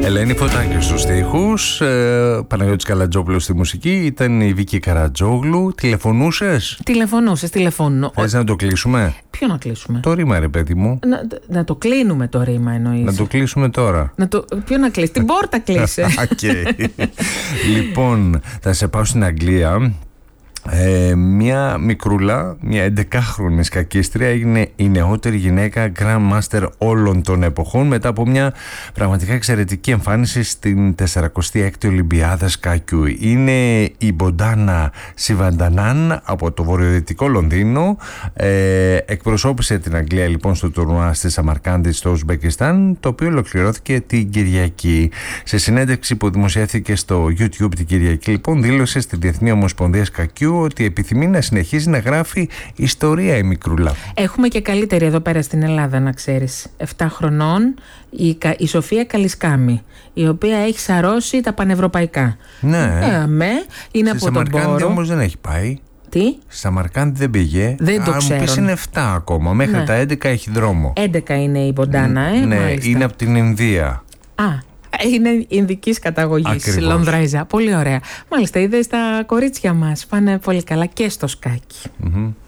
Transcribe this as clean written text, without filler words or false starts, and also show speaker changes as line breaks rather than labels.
Ελένη Φωτάκη στους στίχους, Παναγιώτης Καλατζόπουλος στη μουσική, ήταν η Βίκη Καρατζόγλου. Τηλεφωνούσες?
Τηλεφωνώ.
Θες να το κλείσουμε?
Ποιο να κλείσουμε?
Το ρήμα, ρε παιδί μου.
Να το κλείνουμε το ρήμα, εννοείς?
Να το κλείσουμε τώρα.
Ποιο να κλείσει? Την πόρτα κλείσε.
Λοιπόν, θα σε πάω στην Αγγλία. Μια μικρούλα, μια 11χρονη σκακίστρια, έγινε η νεότερη γυναίκα Grandmaster όλων των εποχών μετά από μια πραγματικά εξαιρετική εμφάνιση στην 46η Ολυμπιάδα Σκακιού. Είναι η Μποντάνα Σιβαντανάν από το βορειοδυτικό Λονδίνο. Εκπροσώπησε την Αγγλία λοιπόν στο τουρνουά στη Σαμαρκάντη στο Ουσμπεκιστάν, το οποίο ολοκληρώθηκε την Κυριακή. Σε συνέντευξη που δημοσιεύθηκε στο YouTube την Κυριακή, λοιπόν, δήλωσε στη Διεθνή Ομοσπονδία Σκακιού ότι επιθυμεί να συνεχίζει να γράφει ιστορία η μικρούλα.
Έχουμε και καλύτερη εδώ πέρα στην Ελλάδα, να ξέρεις. 7 χρονών, η Σοφία Καλισκάμη, η οποία έχει σαρώσει τα πανευρωπαϊκά.
Ναι.
Είναι από τον Πόρο.
Σαμαρκάντη όμως δεν έχει πάει.
Τι?
Σαμαρκάντη δεν πήγε.
Δεν το ξέρω.
Μου πεις είναι 7 ακόμα. Μέχρι τα 11 έχει δρόμο.
11 είναι η Μποντάνα,
Ναι,
μάλιστα.
είναι από την Ινδία.
Είναι Ινδικής καταγωγής, Λονδρέζα. Πολύ ωραία. Μάλιστα, είδες τα κορίτσια μας πάνε πολύ καλά και στο σκάκι.